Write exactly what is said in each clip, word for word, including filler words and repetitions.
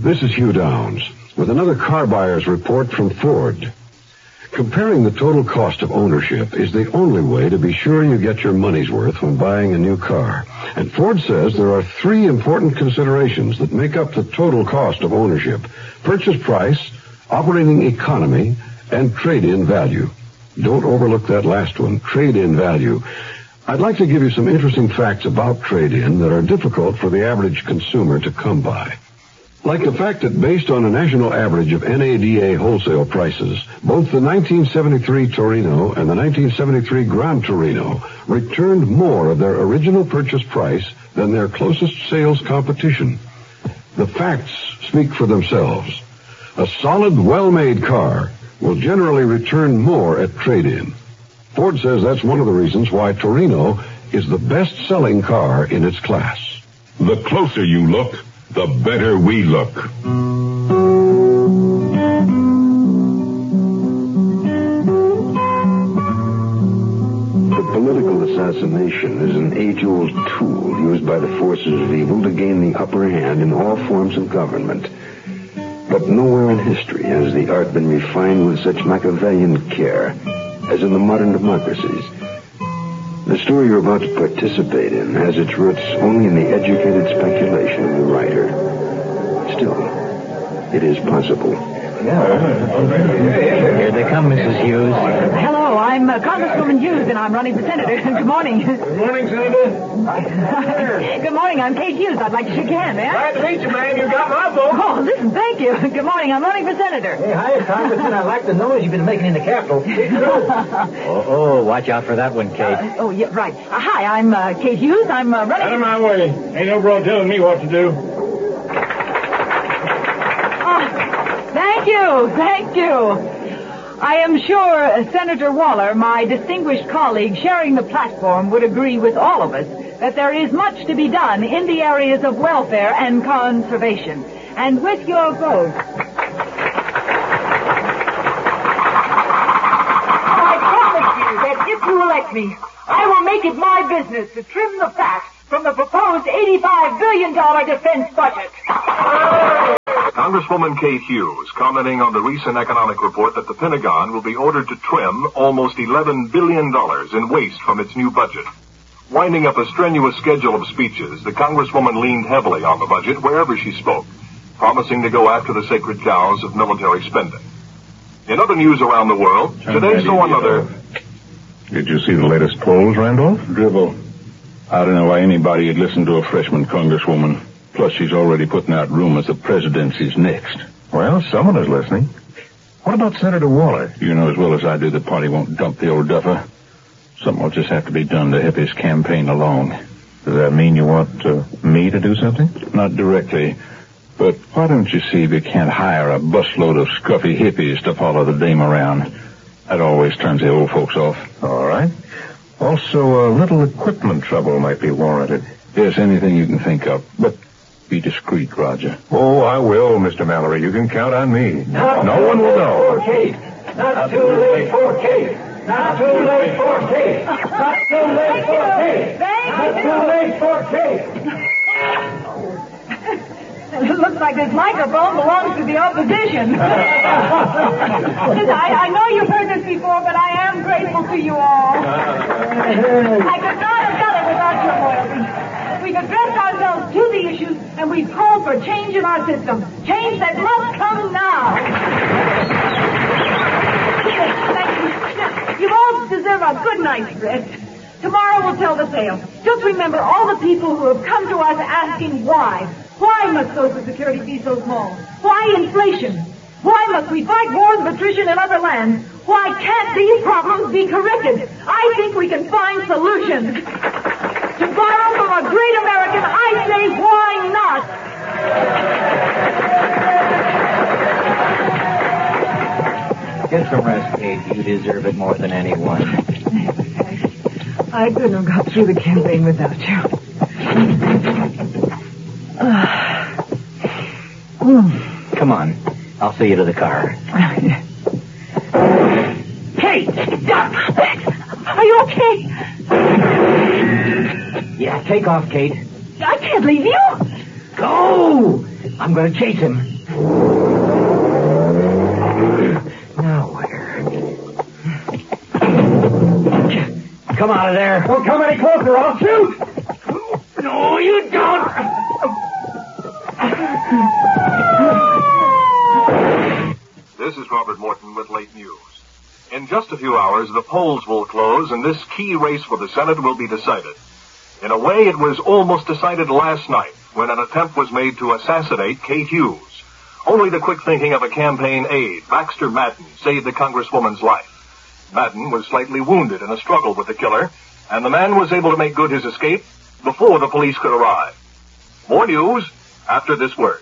This is Hugh Downs with another car buyer's report from Ford. Comparing the total cost of ownership is the only way to be sure you get your money's worth when buying a new car. And Ford says there are three important considerations that make up the total cost of ownership: purchase price, operating economy, and trade-in value. Don't overlook that last one, trade-in value. I'd like to give you some interesting facts about trade-in that are difficult for the average consumer to come by. Like the fact that based on a national average of N A D A wholesale prices, both the nineteen seventy-three Torino and the nineteen seventy-three Gran Torino returned more of their original purchase price than their closest sales competition. The facts speak for themselves. A solid, well-made car will generally return more at trade-in. Ford says that's one of the reasons why Torino is the best-selling car in its class. The closer you look, the better we look. The political assassination is an age-old tool used by the forces of evil to gain the upper hand in all forms of government. But nowhere in history has the art been refined with such Machiavellian care as in the modern democracies. The story you're about to participate in has its roots only in the educated speculation of the writer. Still, it is possible. Here they come, Missus Hughes. Hello, I'm uh, Congresswoman Hughes, and I'm running for senator. Good morning. Good morning, Senator. Good morning, I'm Kate Hughes. I'd like to shake your hand, man. Glad to meet you, ma'am. You got my vote. Oh, listen, thank you. Good morning, I'm running for senator. Hey, hi, Congressman. I like the noise you've been making in the Capitol. oh, oh, watch out for that one, Kate. Uh, oh, yeah, right. Uh, hi, I'm uh, Kate Hughes. I'm uh, running... Out of my way. Ain't no broad telling me what to do. Thank you, thank you. I am sure uh, Senator Waller, my distinguished colleague sharing the platform, would agree with all of us that there is much to be done in the areas of welfare and conservation. And with your vote, I promise you that if you elect me, I will make it my business to trim the fat from the proposed eighty-five billion dollars defense budget. Congresswoman Kate Hughes commenting on the recent economic report that the Pentagon will be ordered to trim almost eleven billion dollars in waste from its new budget. Winding up a strenuous schedule of speeches, the Congresswoman leaned heavily on the budget wherever she spoke, promising to go after the sacred cows of military spending. In other news around the world, today saw another... Did you see the latest polls, Randolph? Dribble. I don't know why anybody would listen to a freshman congresswoman. Plus, she's already putting out rumors the presidency's next. Well, someone is listening. What about Senator Waller? You know as well as I do the party won't dump the old duffer. Something will just have to be done to help his campaign along. Does that mean you want uh, me to do something? Not directly, but why don't you see if you can't hire a busload of scruffy hippies to follow the dame around? That always turns the old folks off. All right. Also, a little equipment trouble might be warranted. Yes, anything you can think of, but be discreet, Roger. Oh, I will, Mister Mallory. You can count on me. Not no one will know. Kate. Not too late for Kate. Not too late for Kate. Not too late for Kate. Not too late for Kate. It looks like this microphone belongs to the opposition. Listen, I, I know you've heard this before, but I am grateful to you all. I could not have done it without your loyalty. We've addressed ourselves to the issues, and we've called for change in our system. Change that must come now. Thank you. Now, you all deserve a good night's rest. Tomorrow we'll tell the tale. Just remember all the people who have come to us asking why. Why must Social Security be so small? Why inflation? Why must we fight wars of attrition in other lands? Why can't these problems be corrected? I think we can find solutions. To borrow from a great American, I say, why not? Get some rest, Kate. You deserve it more than anyone. I couldn't have got through the campaign without you. Come on. I'll see you to the car. Kate! Stop! Are you okay? Yeah, take off, Kate. I can't leave you. Go! I'm going to chase him. Now where? Come out of there. Don't come any closer, I'll shoot! No, you don't. This is Robert Morton with late news. In just a few hours, the polls will close, and this key race for the Senate will be decided. In a way, it was almost decided last night, when an attempt was made to assassinate Kate Hughes. Only the quick thinking of a campaign aide, Baxter Madden, saved the Congresswoman's life. Madden was slightly wounded in a struggle with the killer, and the man was able to make good his escape before the police could arrive. More news after this word.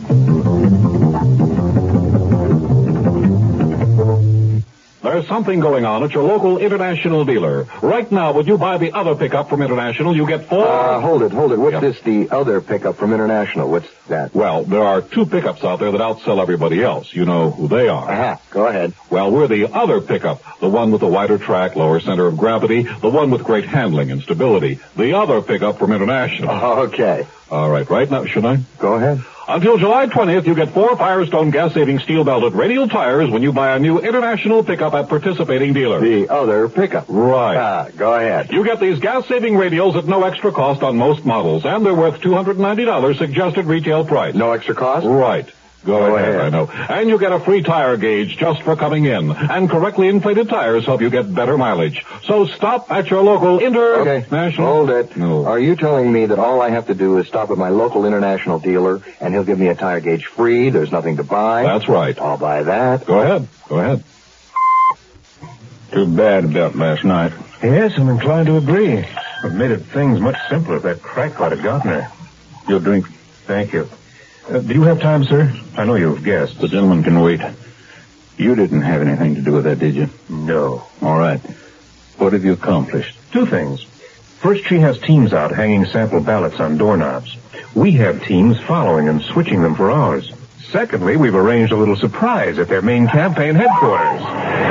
There's something going on at your local International dealer. Right now, when you buy the other pickup from International, you get four... Uh, hold it, hold it. What's Yep. this, the other pickup from International? What's that? Well, there are two pickups out there that outsell everybody else. You know who they are. Uh-huh. Go ahead. Well, we're the other pickup. The one with the wider track, lower center of gravity. The one with great handling and stability. The other pickup from International. Okay. All right, right now, should I? Go ahead. Until July twentieth, you get four Firestone gas-saving steel-belted radial tires when you buy a new International pickup at participating dealers. The other pickup. Right. Ah, go ahead. You get these gas-saving radials at no extra cost on most models, and they're worth two hundred ninety dollars suggested retail price. No extra cost? Right. Go, Go ahead, ahead. I know. And you get a free tire gauge just for coming in. And correctly inflated tires help you get better mileage. So stop at your local International... Okay, hold it. No. Are you telling me that all I have to do is stop at my local International dealer, and he'll give me a tire gauge free? There's nothing to buy? That's right. I'll buy that. Go ahead. Go ahead. Too bad about last night. Yes, I'm inclined to agree. It made it things much simpler if that crackpot had gotten her. Your drink. Thank you. Uh, do you have time, sir? I know you've guessed. The gentleman can wait. You didn't have anything to do with that, did you? No. All right. What have you accomplished? Two things. First, she has teams out hanging sample ballots on doorknobs. We have teams following and switching them for ours. Secondly, we've arranged a little surprise at their main campaign headquarters.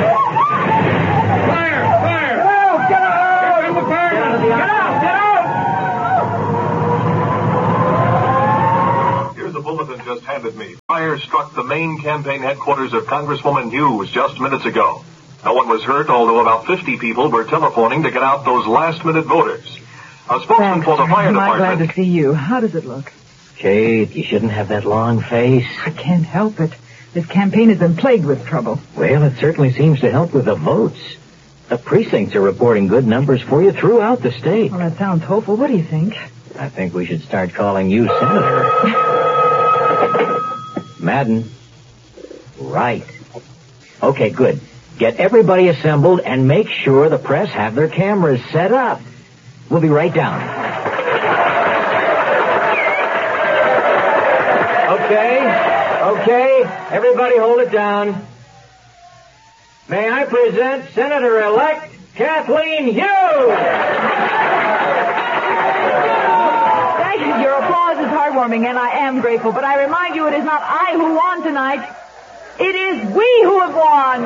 Fire! Fire! Get out! Get out! Get out! Get out! Get out! Get out! Here's a bulletin just handed me. Fire struck the main campaign headquarters of Congresswoman Hughes just minutes ago. No one was hurt, although about fifty people were telephoning to get out those last-minute voters. A spokesman Thanks, for the fire I'm department... glad to see you. How does it look? Kate, you shouldn't have that long face. I can't help it. This campaign has been plagued with trouble. Well, it certainly seems to help with the votes. The precincts are reporting good numbers for you throughout the state. Well, that sounds hopeful. What do you think? I think we should start calling you Senator. Madden. Right. Okay, good. Get everybody assembled and make sure the press have their cameras set up. We'll be right down. Okay, okay, everybody hold it down. May I present Senator-elect Kathleen Hughes! Thank you. Your applause is heartwarming, and I am grateful. But I remind you, it is not I who won tonight. It is we who have won.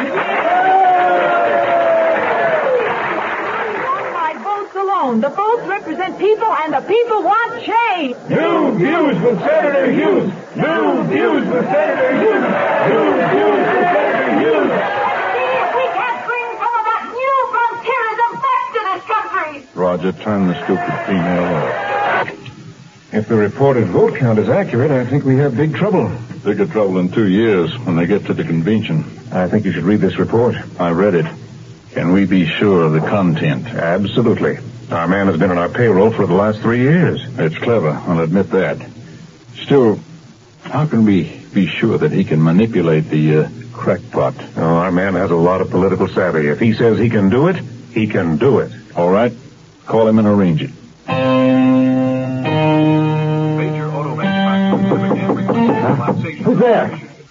Not my votes alone. The votes represent people, and the people want change. New views with Senator Hughes! New views with Senator Hughes! New views with Senator Hughes! See if we can't bring some of that new frontierism back to this country. Roger, turn the stupid female off. If the reported vote count is accurate, I think we have big trouble. Bigger trouble in two years when they get to the convention. I think you should read this report. I read it. Can we be sure of the content? Absolutely. Our man has been on our payroll for the last three years. It's clever, I'll admit that. Still, how can we be sure that he can manipulate the uh, crackpot? Oh, our man has a lot of political savvy. If he says he can do it, he can do it. All right. Call him and arrange it. Major auto manufacturer. Who's there?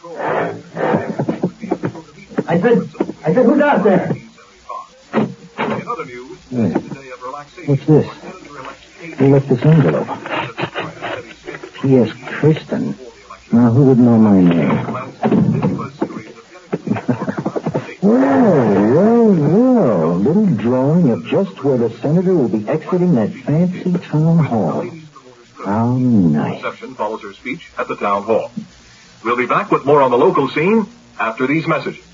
I said, I said, who's out there? In other news, Hey. today of relaxation. What's this? Who left this envelope? P S. Kristen. Now, who would know my name? Well, well, well. A little drawing of just where the senator will be exiting that fancy town hall. How nice. Reception follows her speech at the town hall. We'll be back with more on the local scene after these messages.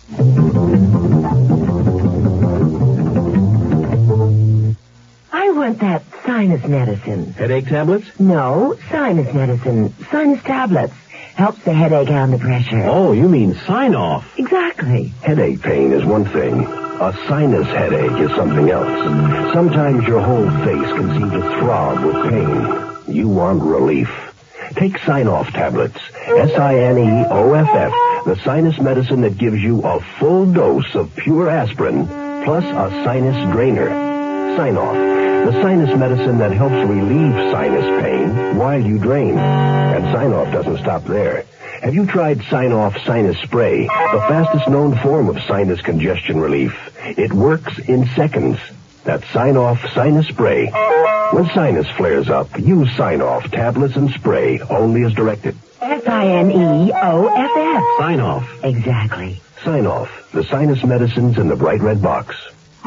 I want that sinus medicine. Headache tablets? No, sinus medicine. Sinus tablets. Helps the headache and the pressure. Oh, you mean sign-off. Exactly. Headache pain is one thing. A sinus headache is something else. Sometimes your whole face can seem to throb with pain. You want relief. Take Sign-Off tablets. S I N E O F F. The sinus medicine that gives you a full dose of pure aspirin plus a sinus drainer. Sign-Off. The sinus medicine that helps relieve sinus pain while you drain. And Sign-Off doesn't stop there. Have you tried Sign-Off Sinus Spray, the fastest known form of sinus congestion relief? It works in seconds. That's Sign-Off Sinus Spray. When sinus flares up, use Sign-Off tablets and spray only as directed. S I N E O F F. Sign-Off. Exactly. Sign-Off, the sinus medicines in the bright red box.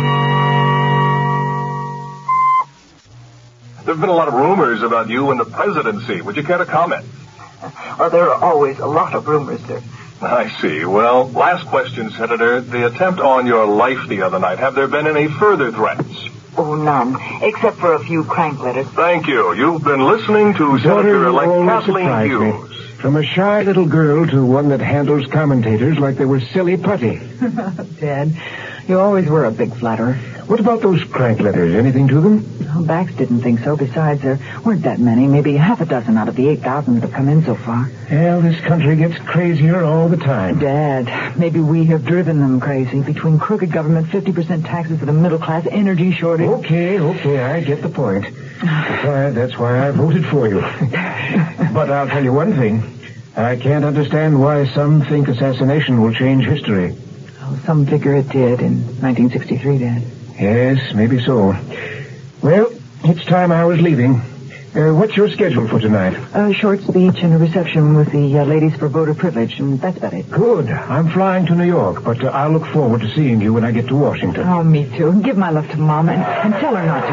There have been a lot of rumors about you and the presidency. Would you care to comment? Well, there are always a lot of rumors, sir. I see. Well, last question, Senator. The attempt on your life the other night, have there been any further threats? Oh, none, except for a few crank letters. Thank you. You've been listening to Senator-elect Kathleen Hughes. From a shy little girl to one that handles commentators like they were silly putty. Dad, you always were a big flatterer. What about those crank letters? Anything to them? Well, Bax didn't think so. Besides, there weren't that many. Maybe half a dozen out of the eight thousand that have come in so far. Well, this country gets crazier all the time. Dad, maybe we have driven them crazy. Between crooked government, fifty percent taxes for the middle class, energy shortage. Okay, okay, I get the point. Besides, that's why I voted for you. But I'll tell you one thing. I can't understand why some think assassination will change history. Oh, some figure it did in nineteen sixty-three, Dad. Yes, maybe so. Well, it's time I was leaving. Uh, what's your schedule for tonight? A short speech and a reception with the uh, ladies for voter privilege, and that's about it. Good. I'm flying to New York, but uh, I'll look forward to seeing you when I get to Washington. Oh, me too. Give my love to Mom and, and tell her not to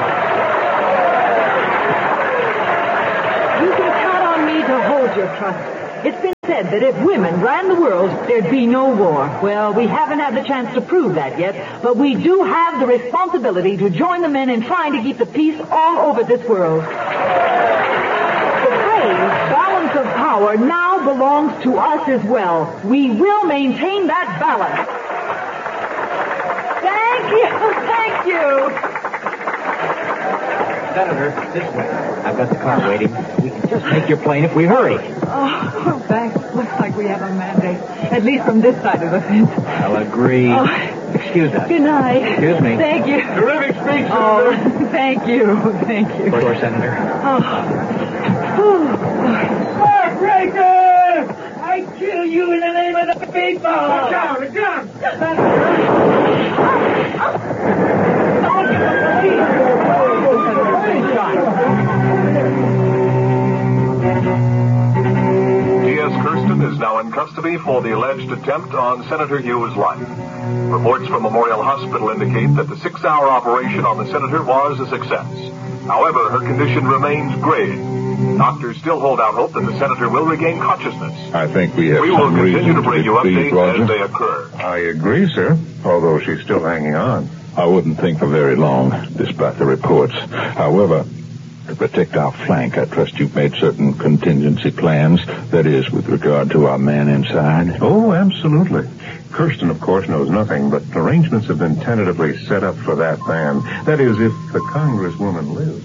leave. You can count on me to hold your trust. It's been said that if women ran the world, there'd be no war. Well, we haven't had the chance to prove that yet, but we do have the responsibility to join the men in trying to keep the peace all over this world. The phrase, balance of power, now belongs to us as well. We will maintain that balance. Thank you, thank you. Senator, this way. I've got the car waiting. We can just make your plane if we hurry. Oh, thanks. Looks like we have a mandate. At least from this side of the fence. I'll agree. Oh. Excuse us. Good night. Excuse me. Thank you. Terrific speech, oh, Senator. Thank you. Thank you. For sure, Senator. Oh. Heartbreaker! I kill you in the name of the people! Look down, look down! T S Kirsten is now in custody for the alleged attempt on Senator Hughes' life. Reports from Memorial Hospital indicate that the six-hour operation on the senator was a success. However, her condition remains grave. Doctors still hold out hope that the senator will regain consciousness. I think we have we will some continue reason to bring you be pleased, updates Roger. as they occur. I agree, sir, although she's still hanging on. I wouldn't think for very long, despite the reports. However, to protect our flank, I trust you've made certain contingency plans, that is, with regard to our man inside. Oh, absolutely. Kirsten, of course, knows nothing, but arrangements have been tentatively set up for that man. That is, if the congresswoman lives.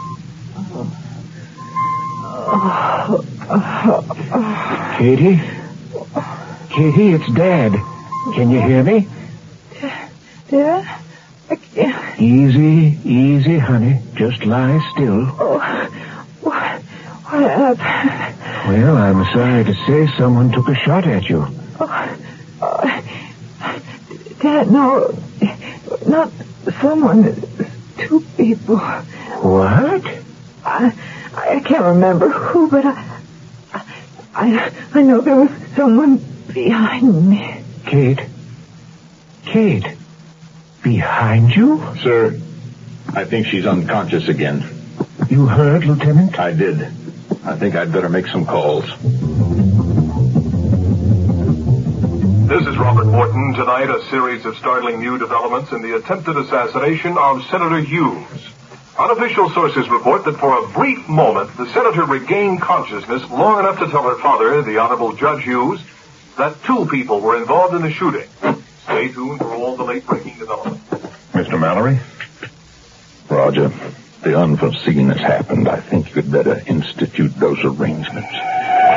Katie? Katie, it's Dad. Can you hear me? Dad? I can't. Easy, easy, honey. Just lie still. Oh, what? What happened? Well, I'm sorry to say someone took a shot at you. Oh, uh, Dad, no. Not someone. Two people. What? I, I can't remember who, but I, I, I know there was someone behind me. Kate? Kate? Behind you? Sir, I think she's unconscious again. You heard, Lieutenant? I did. I think I'd better make some calls. This is Robert Morton. Tonight, a series of startling new developments in the attempted assassination of Senator Hughes. Unofficial sources report that for a brief moment, the senator regained consciousness long enough to tell her father, the Honorable Judge Hughes, that two people were involved in the shooting. Stay tuned for all the late-breaking developments. Mister Mallory? Roger, the unforeseen has happened. I think you'd better institute those arrangements.